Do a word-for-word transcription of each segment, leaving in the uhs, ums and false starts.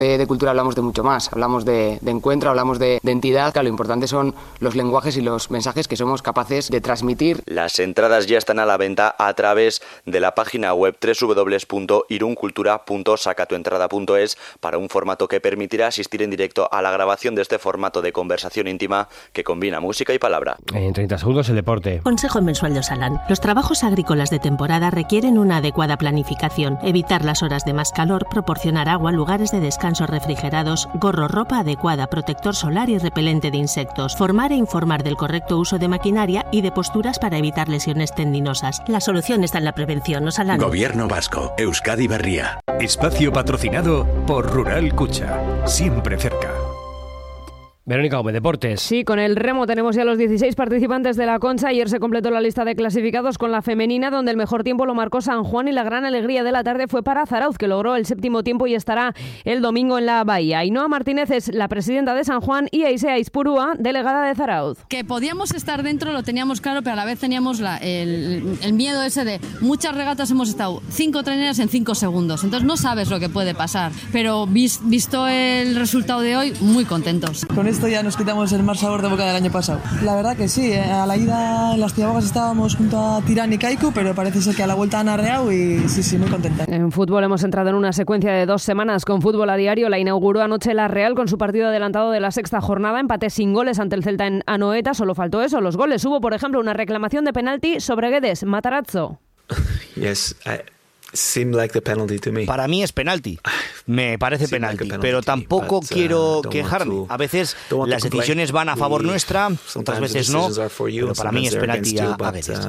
De, de cultura hablamos de mucho más, hablamos de, de encuentro, hablamos de, de entidad, que lo importante son los lenguajes y los mensajes que somos capaces de transmitir. Las entradas ya están a la venta a través de la página web doble u doble u doble u punto iruncultura punto sacatuentrada punto es para un formato que permitirá asistir en directo a la grabación de este formato de conversación íntima que combina música y palabra. En treinta segundos el deporte. Consejo mensual de Osalan. Los trabajos agrícolas de temporada requieren una adecuada planificación, evitar las horas de más calor, proporcionar agua, lugares de descanso refrigerados, gorro, ropa adecuada, protector solar y repelente de insectos, formar e informar del correcto uso de maquinaria y de posturas para evitar lesiones tendinosas. La solución está en la prevención. Osalan. Gobierno vasco, Euskadi Berria. Espacio patrocinado por Rural Cucha, siempre cerca. Verónica Gómez, deportes. Sí, con el remo tenemos ya los dieciséis participantes de la Concha. Ayer se completó la lista de clasificados con la femenina, donde el mejor tiempo lo marcó San Juan y la gran alegría de la tarde fue para Zarauz, que logró el séptimo tiempo y estará el domingo en la Bahía. Ainhoa Martínez es la presidenta de San Juan y Aisea Ispurúa, delegada de Zarauz. Que podíamos estar dentro lo teníamos claro, pero a la vez teníamos la, el, el miedo ese de muchas regatas hemos estado cinco treneras en cinco segundos, entonces no sabes lo que puede pasar, pero vis, visto el resultado de hoy, muy contentos. Con esto ya nos quitamos el mal sabor de boca del año pasado. La verdad que sí, a la ida en las Ciabogas estábamos junto a Tirán y Kaiku, pero parece ser que a la vuelta han arreado y sí, sí, muy contenta. En fútbol hemos entrado en una secuencia de dos semanas con fútbol a diario. La inauguró anoche la Real con su partido adelantado de la sexta jornada. Empate sin goles ante el Celta en Anoeta. Solo faltó eso, los goles. Hubo, por ejemplo, una reclamación de penalti sobre Guedes. Matarazzo. Yes, I... Like the penalty to me. Para mí es penalti, me parece penalti, like penalty, pero tampoco but, uh, quiero quejarme. A veces las decisiones van a favor nuestra, otras veces no, pero para mí es penalti a, a veces.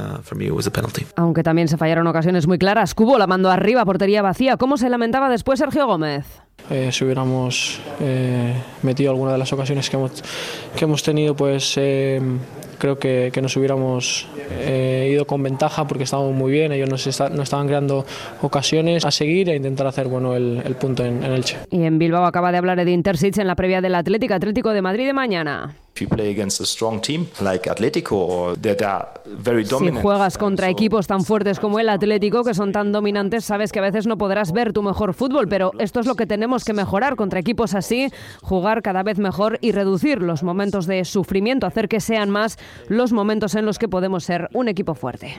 Aunque también se fallaron ocasiones muy claras. Cubo la mandó arriba, portería vacía. ¿Cómo se lamentaba después Sergio Gómez? Eh, si hubiéramos eh, metido alguna de las ocasiones que hemos, que hemos tenido, pues eh, creo que, que nos hubiéramos eh, ido con ventaja porque estábamos muy bien, ellos nos, está, nos estaban creando ocasiones a seguir e intentar hacer bueno el, el punto en, en Elche. Y en Bilbao acaba de hablar Edin Terzic en la previa del Atlético Atlético de Madrid de mañana. Si juegas contra equipos tan fuertes como el Atlético, que son tan dominantes, sabes que a veces no podrás ver tu mejor fútbol, pero esto es lo que tenemos que mejorar contra equipos así, jugar cada vez mejor y reducir los momentos de sufrimiento, hacer que sean más los momentos en los que podemos ser un equipo fuerte.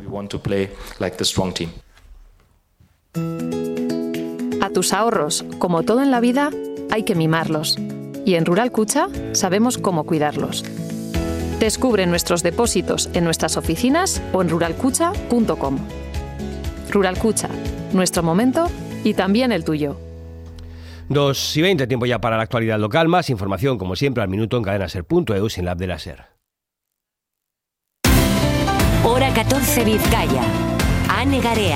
A tus ahorros, como todo en la vida, hay que mimarlos. Y en Rural Cucha sabemos cómo cuidarlos. Descubre nuestros depósitos en nuestras oficinas o en rural cucha punto com. Rural Cucha, nuestro momento y también el tuyo. dos y veinte, tiempo ya para la actualidad local. Más información, como siempre, al minuto en cadenaser punto e u sin la app de la SER. Hora catorce Vizcaya. Ane Garea.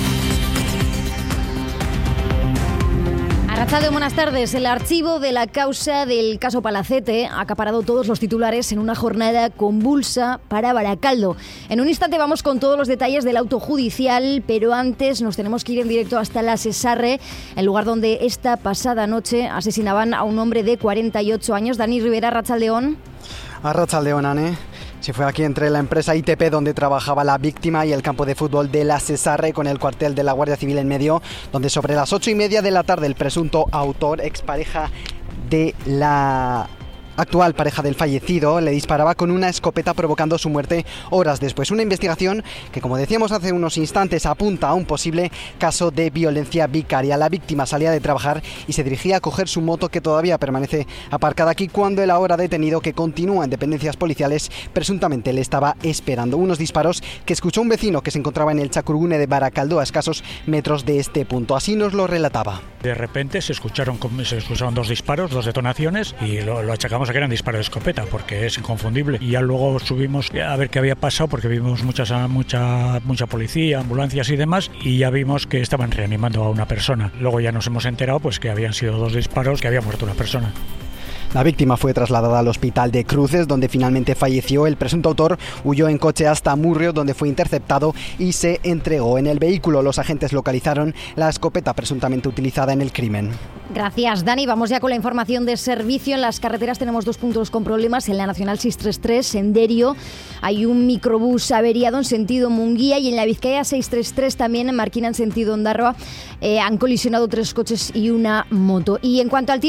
Arratsaldeon, buenas tardes. El archivo de la causa del caso Palacete ha acaparado todos los titulares en una jornada convulsa para Baracaldo. En un instante vamos con todos los detalles del auto judicial, pero antes nos tenemos que ir en directo hasta la Sesarre, el lugar donde esta pasada noche asesinaban a un hombre de cuarenta y ocho años. Dani Rivera, Arratsaldeon. Arratsaldeon, Ane. Se fue aquí entre la empresa I T P donde trabajaba la víctima y el campo de fútbol de la Sesarre, con el cuartel de la Guardia Civil en medio, donde sobre las ocho y media de la tarde el presunto autor, expareja de la actual pareja del fallecido, le disparaba con una escopeta provocando su muerte horas después. Una investigación que, como decíamos hace unos instantes, apunta a un posible caso de violencia vicaria. La víctima salía de trabajar y se dirigía a coger su moto, que todavía permanece aparcada aquí, cuando el ahora detenido, que continúa en dependencias policiales, presuntamente le estaba esperando. Unos disparos que escuchó un vecino que se encontraba en el Chacurgune de Baracaldo, a escasos metros de este punto. Así nos lo relataba. De repente se escucharon, se escucharon dos disparos, dos detonaciones, y lo, lo achacamos a que eran disparos de escopeta, porque es inconfundible. Y ya luego subimos a ver qué había pasado, porque vimos muchas, mucha, mucha policía, ambulancias y demás, y ya vimos que estaban reanimando a una persona. Luego ya nos hemos enterado pues que habían sido dos disparos, que había muerto una persona. La víctima fue trasladada al hospital de Cruces, donde finalmente falleció. El presunto autor huyó en coche hasta Murrio, donde fue interceptado y se entregó. En el vehículo los agentes localizaron la escopeta presuntamente utilizada en el crimen. Gracias, Dani. Vamos ya con la información de servicio. En las carreteras tenemos dos puntos con problemas. En la Nacional seiscientos treinta y tres, en Derio, hay un microbús averiado en sentido Munguía, y en la Vizcaya seiscientos treinta y tres también, en Marquina en sentido Ondarroa, eh, han colisionado tres coches y una moto. Y en cuanto al tiempo,